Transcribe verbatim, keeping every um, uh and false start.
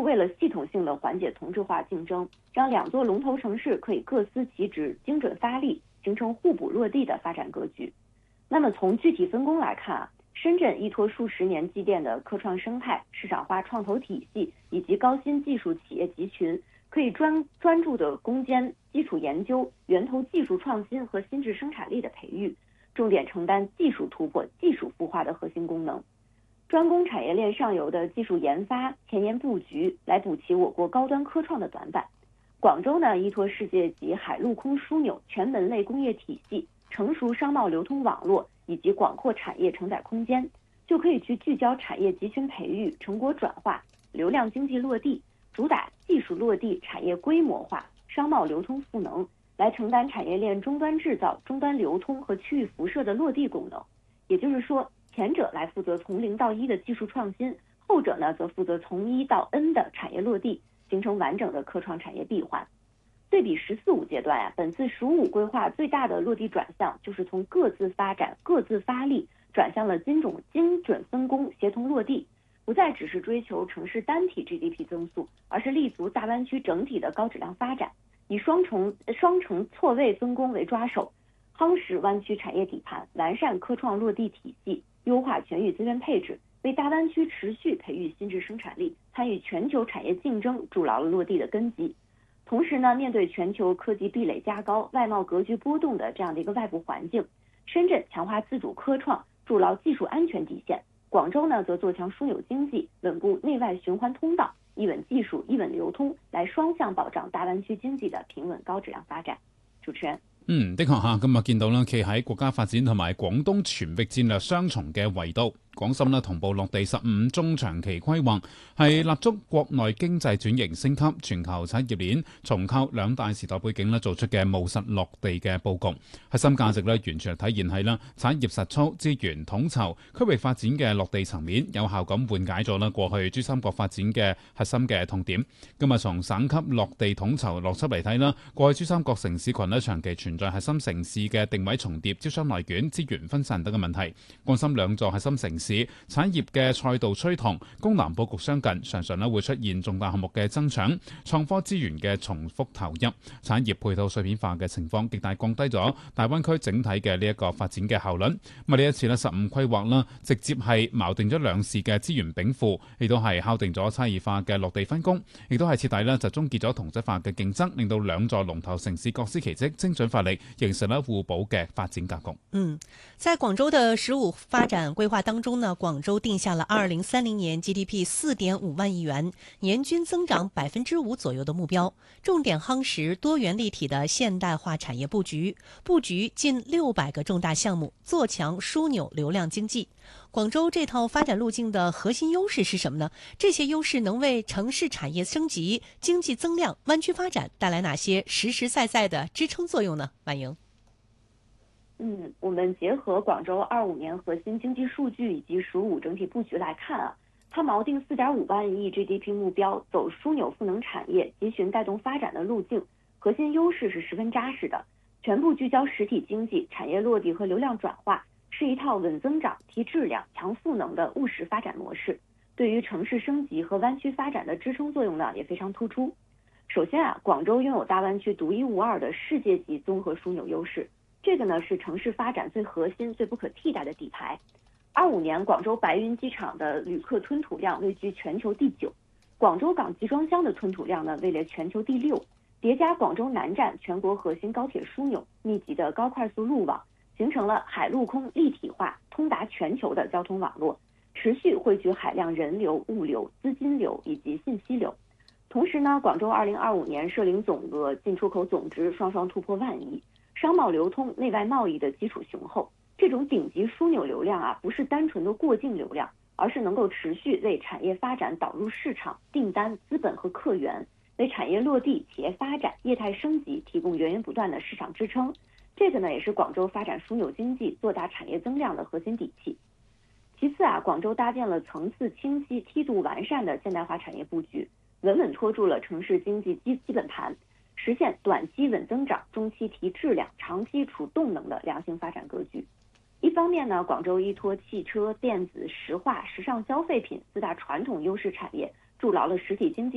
为了系统性的缓解同质化竞争，让两座龙头城市可以各司其职，精准发力，形成互补落地的发展格局。那么从具体分工来看啊，深圳依托数十年积淀的科创生态、市场化创投体系以及高新技术企业集群，可以专专注的攻坚基础研究、源头技术创新和新质生产力的培育，重点承担技术突破、技术孵化的核心功能，专攻产业链上游的技术研发、前沿布局，来补齐我国高端科创的短板。广州呢，依托世界级海陆空枢纽全门类工业体系、成熟商贸流通网络以及广阔产业承载空间，就可以去聚焦产业集群培育、成果转化、流量经济落地，主打技术落地、产业规模化、商贸流通赋能，来承担产业链终端制造、终端流通和区域辐射的落地功能。也就是说，前者来负责从零到一的技术创新，后者呢则负责从一到 N 的产业落地，形成完整的科创产业闭环。对比“十四五”阶段啊，本次“十五五”规划最大的落地转向，就是从各自发展、各自发力，转向了精准精准分工、协同落地，不再只是追求城市单体 G D P 增速，而是立足大湾区整体的高质量发展，以双重双城错位分工为抓手，夯实湾区产业底盘，完善科创落地体系，优化全域资源配置，为大湾区持续培育新质生产力、参与全球产业竞争筑牢了落地的根基。同时呢，面对全球科技壁垒加高、外贸格局波动的这样的一个外部环境，深圳强化自主科创，筑牢技术安全底线；广州呢，则做强枢纽经济，稳固内外循环通道，一稳技术、一稳流通，来雙向保障大灣區經濟嘅平穩高質量發展。主持人。 嗯，的確嚇，今日見到啦，企喺國家發展同埋廣東全域戰略雙重嘅維度，廣深呢同步落地十五中長期規劃，係立足國內經濟轉型升級、全球產業鏈重構兩大時代背景呢做出嘅務實落地嘅佈局。核心價值呢完全係體現喺啦產業實操、資源統籌、區域發展嘅落地層面，有效咁緩解咗啦過去珠三角發展嘅核心嘅痛點。今日從省級落地統籌邏輯嚟睇啦，過去珠三角城市群呢長期存在核心城市嘅定位重疊、招商內卷、資源分散等嘅問題。廣深兩座核心城市產業嘅賽道趨同、功能佈局相近，常常呢會出現重大項目嘅增長、創科資源嘅重複投入、產業配套碎片化嘅情況，極大降低咗大灣區整體嘅呢一個發展嘅效率。咁呢一次呢十五規劃啦，直接係錨定咗兩市嘅資源稟賦，亦都係敲定咗差異化嘅落地分工，亦都係徹底呢就終結咗同質化嘅競爭，令到兩座龍頭城市各司其職，精準發力，形成了互補嘅發展格局。 嗯，在廣州的十五發展規劃當中呢，廣州定下了二零三零年 G D P 四點五萬億元，年均增長百分之五左右的目標，重點夯實多元立體的現代化產業佈局，佈局近六百個重大項目，做強樞紐流量經濟。廣州這套發展路徑的核心優勢是什麼呢？這些優勢能為城市產業升級、經濟增量、灣區發展帶來哪些實實在在的支撐作用呢？婉瑩。 嗯，我們結合廣州二五年核心經濟數據以及十五整體佈局來看啊，它錨定四點五萬億 G D P 目標，走樞紐賦能產業、集群帶動發展的路徑，核心優勢是十分扎實的，全部聚焦實體經濟、產業落地和流量轉化，是一套穩增長、提質量、強賦能的務實發展模式，對於城市升級和灣區發展的支撐作用呢也非常突出。首先啊，廣州擁有大灣區獨一無二的世界級綜合樞紐優勢。這個呢是城市發展最核心、最不可替代的底牌。二五年，廣州白雲機場的旅客吞吐量位居全球第九，廣州港集裝箱的吞吐量呢位列全球第六。疊加廣州南站全國核心高鐵樞紐、密集的高快速路網，形成了海陸空立體化、通達全球的交通網絡，持續匯聚海量人流、物流、資金流以及信息流。同時呢，廣州二零二五年涉零總額、進出口總值雙雙突破萬億。商貿流通、內外貿易的基礎雄厚，這種頂級樞紐流量啊，不是單純的過境流量，而是能夠持續為產業發展導入市場、訂單、資本和客源，為產業落地、企業發展、業態升級提供源源不斷的市場支撐。這個呢，也是廣州發展樞紐經濟、做大產業增量的核心底氣。其次啊，廣州搭建了層次清晰、梯度完善的現代化產業佈局，穩穩拖住了城市經濟基基本盤。實現短期穩增長、中期提質量、長期儲動能的良性發展格局。一方面呢，廣州依托汽車、電子、石化、時尚消費品四大傳統優勢產業，築牢了實體經濟